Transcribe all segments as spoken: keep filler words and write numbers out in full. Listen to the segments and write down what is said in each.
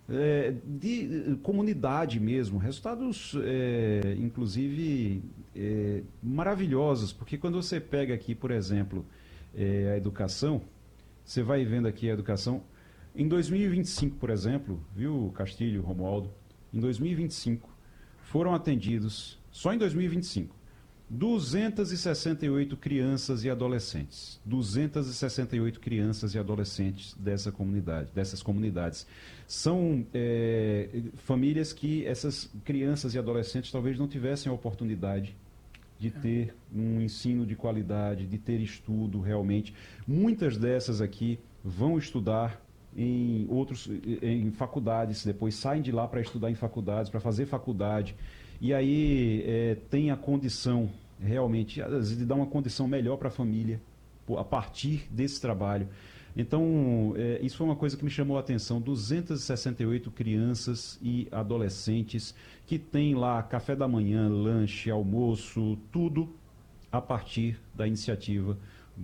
é, de comunidade mesmo, resultados, é, inclusive, é, maravilhosos, porque quando você pega aqui, por exemplo, é, a educação, você vai vendo aqui a educação, em dois mil e vinte e cinco, por exemplo, viu, Castilho, Romualdo, em dois mil e vinte e cinco foram atendidos, só em dois mil e vinte e cinco, duzentas e sessenta e oito crianças e adolescentes. duzentas e sessenta e oito crianças e adolescentes dessa comunidade, dessas comunidades. São é, famílias que essas crianças e adolescentes talvez não tivessem a oportunidade de ter um ensino de qualidade, de ter estudo realmente. Muitas dessas aqui vão estudar em outros, em faculdades, depois saem de lá para estudar em faculdades, para fazer faculdade, e aí é, tem a condição realmente de dar uma condição melhor para a família a partir desse trabalho. Então, é, isso foi uma coisa que me chamou a atenção, duzentas e sessenta e oito crianças e adolescentes que têm lá café da manhã, lanche, almoço, tudo a partir da iniciativa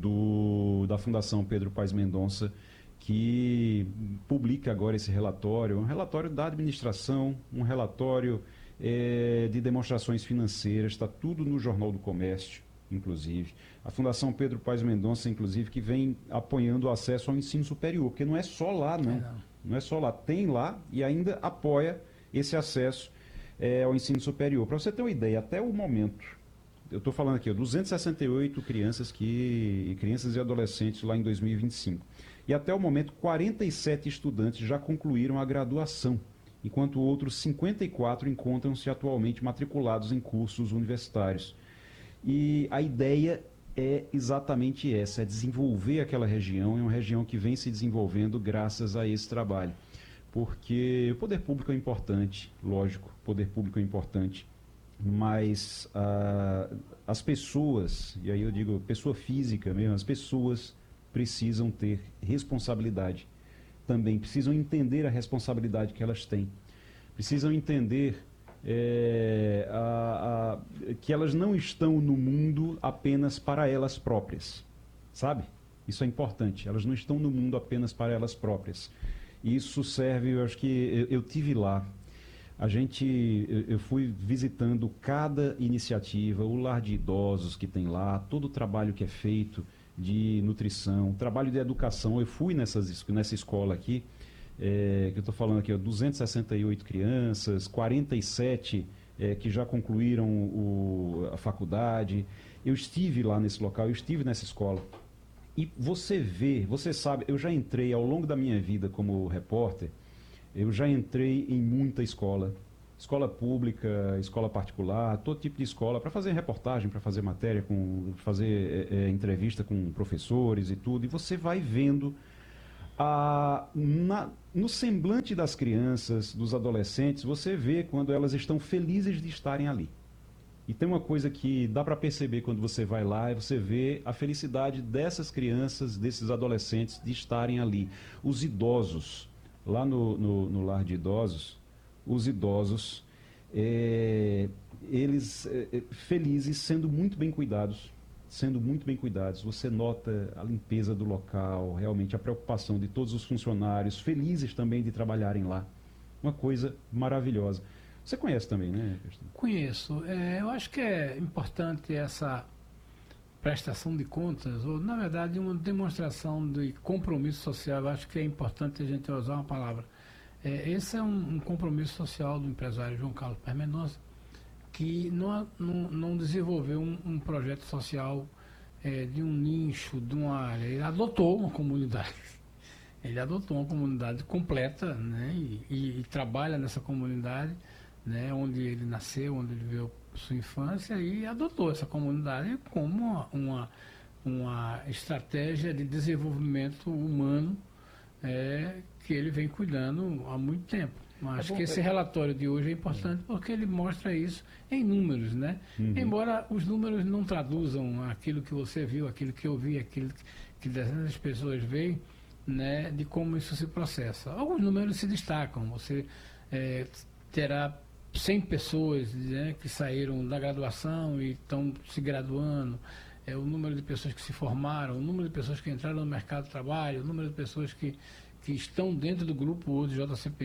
do, da Fundação Pedro Paes Mendonça, que publica agora esse relatório, um relatório da administração, um relatório é, de demonstrações financeiras, está tudo no Jornal do Comércio, inclusive. A Fundação Pedro Paes Mendonça, inclusive, que vem apoiando o acesso ao ensino superior, porque não é só lá, não. É não. Não é só lá, tem lá e ainda apoia esse acesso é, ao ensino superior. Para você ter uma ideia, até o momento, eu estou falando aqui, ó, duzentas e sessenta e oito crianças, que, crianças e adolescentes lá em dois mil e vinte e cinco. E até o momento, quarenta e sete estudantes já concluíram a graduação, enquanto outros cinquenta e quatro encontram-se atualmente matriculados em cursos universitários. E a ideia é exatamente essa, é desenvolver aquela região, é uma região que vem se desenvolvendo graças a esse trabalho. Porque o poder público é importante, lógico, o poder público é importante, mas ah, as pessoas, e aí eu digo pessoa física mesmo, as pessoas precisam ter responsabilidade também, precisam entender a responsabilidade que elas têm, precisam entender é, a, a, que elas não estão no mundo apenas para elas próprias, sabe? Isso é importante, elas não estão no mundo apenas para elas próprias. Isso serve, eu acho que eu, eu tive lá, a gente, eu, eu fui visitando cada iniciativa, o lar de idosos que tem lá, todo o trabalho que é feito de nutrição, trabalho de educação. Eu fui nessas, nessa escola aqui, é, que eu estou falando aqui, ó, duzentas e sessenta e oito crianças, quarenta e sete é, que já concluíram o, a faculdade. Eu estive lá nesse local, eu estive nessa escola. E você vê, você sabe, eu já entrei ao longo da minha vida como repórter, eu já entrei em muita escola, escola pública, escola particular, todo tipo de escola, para fazer reportagem, para fazer matéria, com, fazer é, entrevista com professores e tudo, e você vai vendo a, na, no semblante das crianças, dos adolescentes, você vê quando elas estão felizes de estarem ali. E tem uma coisa que dá para perceber quando você vai lá, e você vê a felicidade dessas crianças, desses adolescentes de estarem ali. Os idosos, lá no, no, no lar de idosos, os idosos, é, eles é, felizes, sendo muito bem cuidados, sendo muito bem cuidados. Você nota a limpeza do local, realmente a preocupação de todos os funcionários, felizes também de trabalharem lá. Uma coisa maravilhosa. Você conhece também, né, Cristiano? Conheço. É, eu acho que é importante essa prestação de contas, ou na verdade uma demonstração de compromisso social. Eu acho que é importante a gente usar uma palavra. É, esse é um, um compromisso social do empresário João Carlos Paes Mendonça, que não, não, não desenvolveu um, um projeto social é, de um nicho, de uma área. Ele adotou uma comunidade. Ele adotou uma comunidade completa, né, e, e, e trabalha nessa comunidade, né, onde ele nasceu, onde ele viveu sua infância, e adotou essa comunidade como uma, uma, uma estratégia de desenvolvimento humano é, que ele vem cuidando há muito tempo. Acho é que esse relatório de hoje é importante porque ele mostra isso em números, né? Uhum. Embora os números não traduzam aquilo que você viu, aquilo que eu vi, aquilo que dezenas de pessoas veem, né, de como isso se processa. Alguns números se destacam. Você é, terá cem pessoas, né, que saíram da graduação e estão se graduando, é, o número de pessoas que se formaram, o número de pessoas que entraram no mercado de trabalho, o número de pessoas que, que estão dentro do grupo hoje J C P